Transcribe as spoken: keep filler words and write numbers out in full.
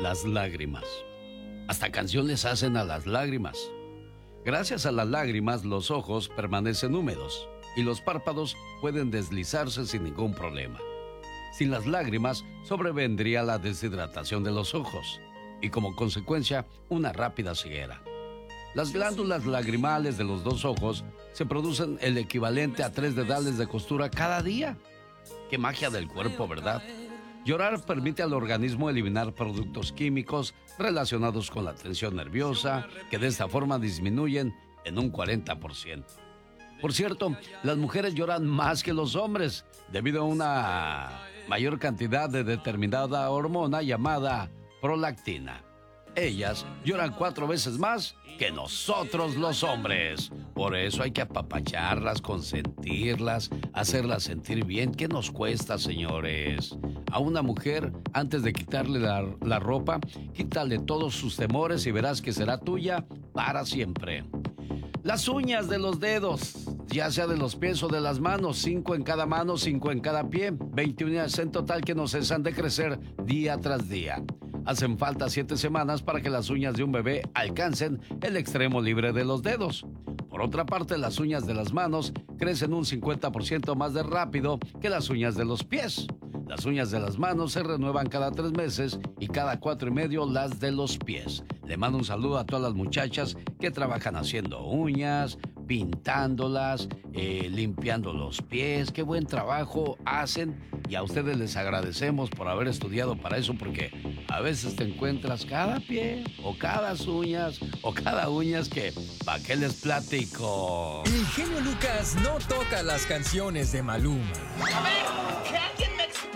las lágrimas. Hasta canciones hacen a las lágrimas. Gracias a las lágrimas, los ojos permanecen húmedos y los párpados pueden deslizarse sin ningún problema. Sin las lágrimas, sobrevendría la deshidratación de los ojos y, como consecuencia, una rápida ceguera. Las glándulas lagrimales de los dos ojos se producen el equivalente a tres dedales de costura cada día. ¡Qué magia del cuerpo!, ¿verdad? Llorar permite al organismo eliminar productos químicos relacionados con la tensión nerviosa, que de esta forma disminuyen en un cuarenta por ciento. Por cierto, las mujeres lloran más que los hombres debido a una mayor cantidad de determinada hormona llamada prolactina. Ellas lloran cuatro veces más que nosotros los hombres. Por eso hay que apapacharlas, consentirlas, hacerlas sentir bien. ¿Qué nos cuesta, señores? A una mujer, antes de quitarle la, la ropa, quítale todos sus temores y verás que será tuya para siempre. Las uñas de los dedos, ya sea de los pies o de las manos, cinco en cada mano, cinco en cada pie, veinte uñas en total que no cesan de crecer día tras día. Hacen falta siete semanas para que las uñas de un bebé alcancen el extremo libre de los dedos. Por otra parte, las uñas de las manos crecen un cincuenta por ciento más de rápido que las uñas de los pies. Las uñas de las manos se renuevan cada tres meses y cada cuatro y medio las de los pies. Le mando un saludo a todas las muchachas que trabajan haciendo uñas, pintándolas, eh, limpiando los pies. Qué buen trabajo hacen y a ustedes les agradecemos por haber estudiado para eso, porque a veces te encuentras cada pie o cada uñas o cada uñas que ¿pa' qué les platico? El genio Lucas no toca las canciones de Maluma. A ver, que alguien